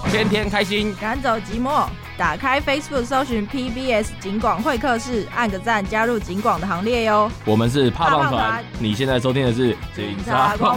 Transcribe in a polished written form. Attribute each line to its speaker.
Speaker 1: 天天开心，
Speaker 2: 赶走寂寞。打开 Facebook 搜寻 PBS 警广会客室，按个赞，加入警广的行列哟。
Speaker 1: 我们是怕棒团，你现在收听的是警察广